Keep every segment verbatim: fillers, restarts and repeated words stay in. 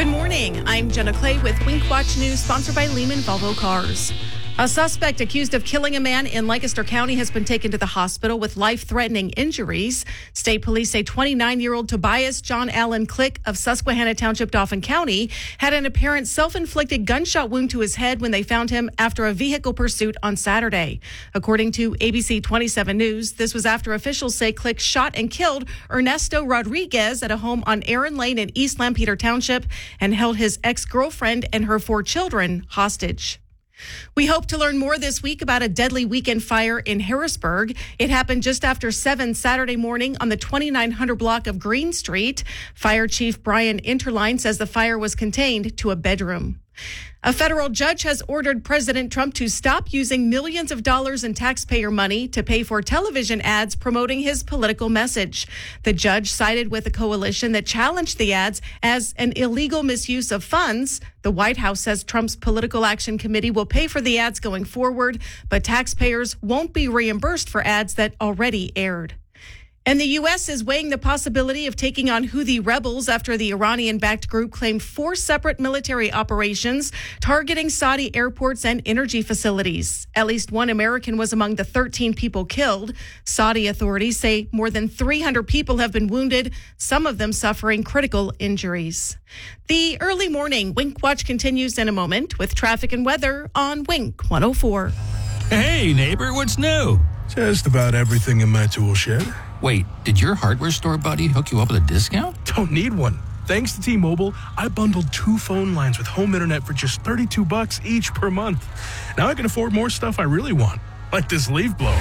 Good morning. I'm Jenna Clay with Wink Watch News, sponsored by Lehman Volvo Cars. A suspect accused of killing a man in Lancaster County has been taken to the hospital with life-threatening injuries. State police say twenty-nine-year-old Tobias John Allen Click of Susquehanna Township, Dauphin County, had an apparent self-inflicted gunshot wound to his head when they found him after a vehicle pursuit on Saturday. According to A B C twenty-seven News, this was after officials say Click shot and killed Ernesto Rodriguez at a home on Aaron Lane in East Lampeter Township and held his ex-girlfriend and her four children hostage. We hope to learn more this week about a deadly weekend fire in Harrisburg. It happened just after seven Saturday morning on the twenty-nine hundred block of Green Street. Fire Chief Brian Interline says the fire was contained to a bedroom. A federal judge has ordered President Trump to stop using millions of dollars in taxpayer money to pay for television ads promoting his political message. The judge sided with a coalition that challenged the ads as an illegal misuse of funds. The White House says Trump's Political Action Committee will pay for the ads going forward, but taxpayers won't be reimbursed for ads that already aired. And the U S is weighing the possibility of taking on Houthi rebels after the Iranian-backed group claimed four separate military operations targeting Saudi airports and energy facilities. At least one American was among the thirteen people killed. Saudi authorities say more than three hundred people have been wounded, some of them suffering critical injuries. The early morning Wink Watch continues in a moment with traffic and weather on Wink one oh four. Hey, neighbor, what's new? Just about everything in my tool shed. Wait, did your hardware store buddy hook you up with a discount? Don't need one. Thanks to T-Mobile, I bundled two phone lines with home internet for just thirty-two bucks each per month. Now I can afford more stuff I really want, like this leaf blower.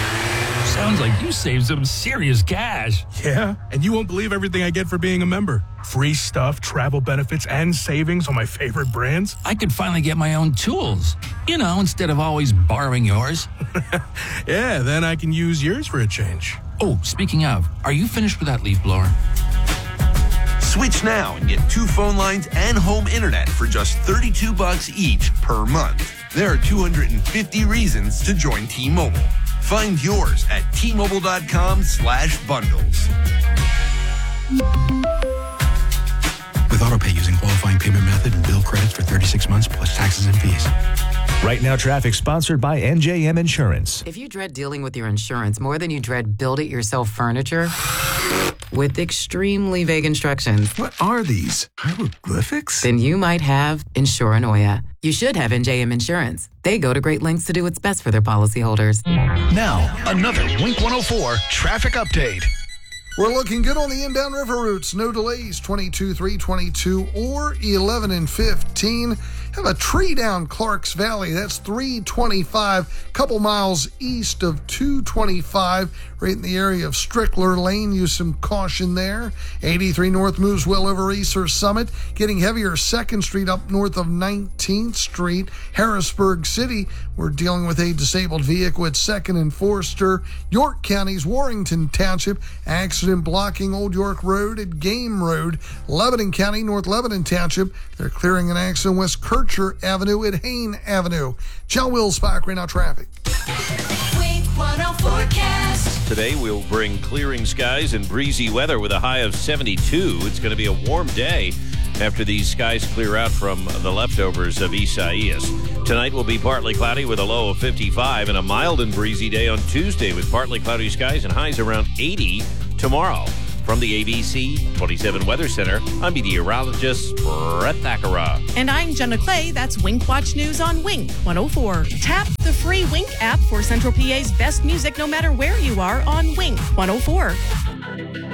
Sounds like you saved some serious cash. Yeah, and you won't believe everything I get for being a member. Free stuff, travel benefits, and savings on my favorite brands. I could finally get my own tools, you know, instead of always borrowing yours. Yeah, then I can use yours for a change. Oh, speaking of, are you finished with that leaf blower? Switch now and get two phone lines and home internet for just thirty-two bucks each per month. There are two hundred fifty reasons to join T-Mobile. Find yours at T-Mobile.com slash bundles. With AutoPay using qualifying payment method and bill credits for thirty-six months plus taxes and fees. Right Now Traffic, sponsored by N J M Insurance. If you dread dealing with your insurance more than you dread build-it-yourself furniture, with extremely vague instructions, What are these? Hieroglyphics? then you might have Insuranoia. You should have N J M Insurance. They go to great lengths to do what's best for their policyholders. Now, another Wink one oh four traffic update. We're looking good on the inbound river routes. No delays, twenty-two, three twenty-two or eleven and fifteen. Have a tree down Clarks Valley. That's three twenty-five, couple miles east of two twenty-five, right in the area of Strickler Lane. Use some caution there. eighty-three north moves well over Easter Summit. Getting heavier second Street up north of nineteenth Street. Harrisburg City, we're dealing with a disabled vehicle at second and Forster. York County's Warrington Township, accident blocking Old York Road at Game Road. Lebanon County, North Lebanon Township, they're clearing an accident West Kircher Avenue at Hain Avenue. John Wills-Bach, right now traffic. Wink one oh forecast. Today we'll bring clearing skies and breezy weather with a high of seventy-two. It's going to be a warm day after these skies clear out from the leftovers of Isaias. Tonight will be partly cloudy with a low of fifty-five and a mild and breezy day on Tuesday with partly cloudy skies and highs around eighty tomorrow. From the A B C twenty-seven Weather Center, I'm meteorologist Brett Thakara. And I'm Jenna Clay. That's Wink Watch News on Wink one oh four. Tap the free Wink app for Central P A's best music no matter where you are on Wink one oh four.